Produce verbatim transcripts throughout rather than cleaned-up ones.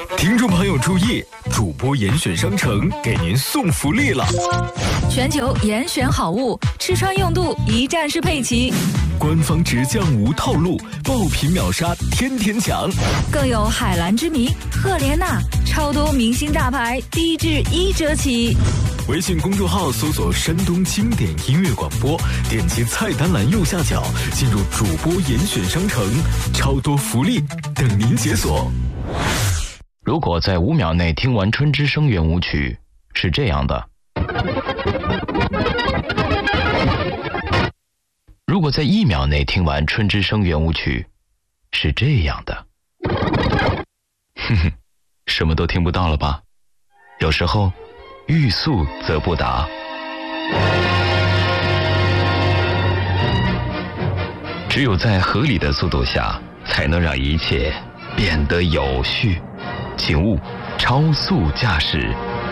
听众朋友注意，主播严选商城给您送福利了！ 全球严选好物，吃穿用度一站式配齐， 官方直降无套路，爆品秒杀天天抢， 更有海蓝之谜、赫莲娜，超多明星大牌低至一折起。 微信公众号搜索山东经典音乐广播，点击菜单栏右下角进入主播严选商城，超多福利等您解锁。 如果在五秒内听完春之声圆舞曲，是这样的；如果在一秒内听完春之声圆舞曲，是这样的。哼哼，什么都听不到了吧？有时候欲速则不达。只有在合理的速度下，才能让一切变得有序。请勿超速驾驶。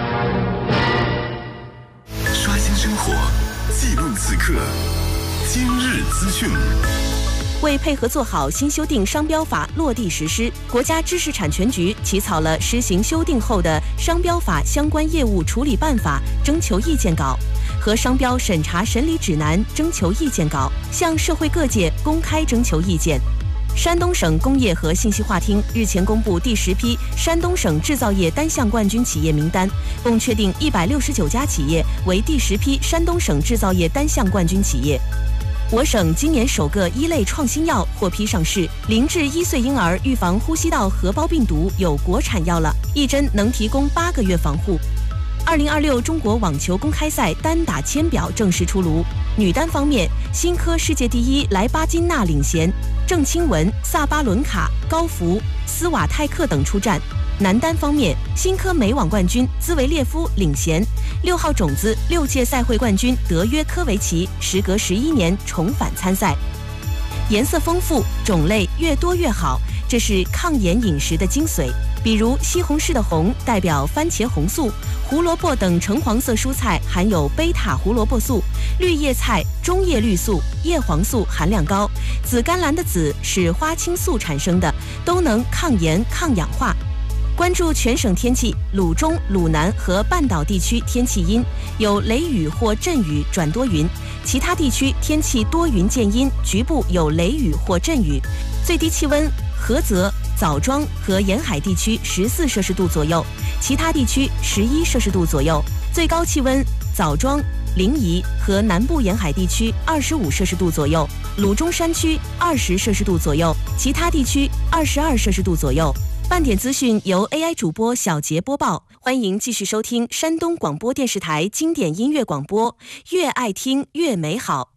刷新生活，记录此刻，今日资讯。 为配合做好新修订商标法落地实施，国家知识产权局起草了施行修订后的商标法相关业务处理办法征求意见稿和商标审查审理指南征求意见稿，向社会各界公开征求意见。山东省工业和信息化厅日前公布第十批山东省制造业单项冠军企业名单，共确定一百六十九家企业为第十批山东省制造业单项冠军企业。我省今年首个一类创新药获批上市，零至一岁婴儿预防呼吸道合胞病毒有国产药了，一针能提供八个月防护。二零二六中国网球公开赛单打签表正式出炉，女单方面，新科世界第一莱巴金娜领衔，郑钦文、萨巴伦卡、高福、斯瓦泰克等出战。男单方面，新科美网冠军兹维列夫领衔，六号种子六届赛会冠军德约科维奇时隔十一年重返参赛。颜色丰富，种类越多越好，这是抗炎饮食的精髓。比如西红柿的红代表番茄红素，胡萝卜等橙黄色蔬菜含有贝塔胡萝卜素，绿叶菜、中叶绿素、叶黄素含量高，紫甘蓝的紫是花青素产生的，都能抗炎抗氧化。关注全省天气，鲁中、鲁南和半岛地区天气阴，有雷雨或阵雨转多云，其他地区天气多云见阴，局部有雷雨或阵雨。最低气温，菏泽、枣庄和沿海地区十四摄氏度左右，其他地区十一摄氏度左右。最高气温，枣庄、临沂和南部沿海地区二十五摄氏度左右，鲁中山区二十摄氏度左右，其他地区二十二摄氏度左右。半点资讯由 A I 主播小杰播报，欢迎继续收听山东广播电视台经典音乐广播，越爱听越美好。